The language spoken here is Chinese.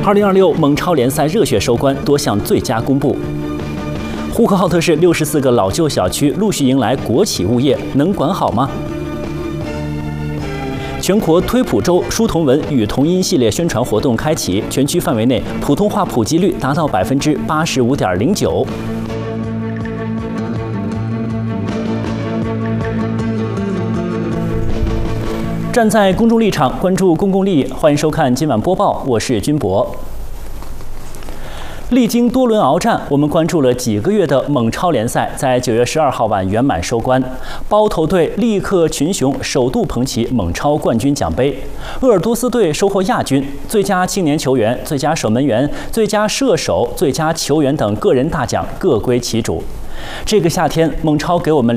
2026蒙超联赛热血收官，多项最佳公布。呼和浩特市64个老旧小区陆续迎来国企物业，能管好吗？全国推普州书同文与同音系列宣传活动开启，全区范围内普通话普及率达到85.09%。站在公众立场，关注公共利益，欢迎收看今晚播报，我是军博。历经多轮鏖战，我们关注了几个月的蒙超联赛，在9月12号晚圆满收官。包头队力克群雄，首度捧起蒙超冠军奖杯。鄂尔多斯队收获亚军，最佳青年球员、最佳守门员、最佳射手、最佳球员等个人大奖各归其主。这个夏天，蒙超给我们